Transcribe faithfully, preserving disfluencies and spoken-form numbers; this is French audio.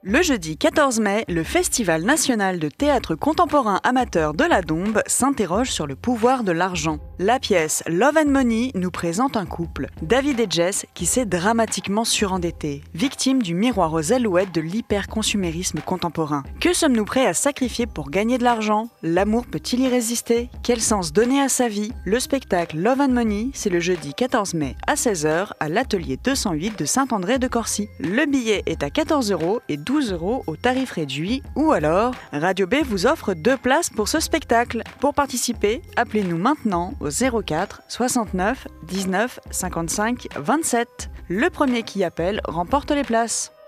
Le jeudi quatorze mai, le Festival national de théâtre contemporain amateur de la Dombes s'interroge sur le pouvoir de l'argent. La pièce Love and Money nous présente un couple, David et Jess, qui s'est dramatiquement surendetté, victime du miroir aux alouettes de l'hyperconsumérisme contemporain. Que sommes-nous prêts à sacrifier pour gagner de l'argent? L'amour peut-il y résister? Quel sens donner à sa vie? Le spectacle Love and Money, c'est le jeudi quatorze mai à seize heures à l'atelier deux cent huit de Saint-André-de-Corcy. Le billet est à quatorze euros et douze euros au tarif réduit, ou alors Radio B vous offre deux places pour ce spectacle. Pour participer, appelez-nous maintenant au zéro quatre soixante-neuf dix-neuf cinquante-cinq vingt-sept. Le premier qui appelle remporte les places.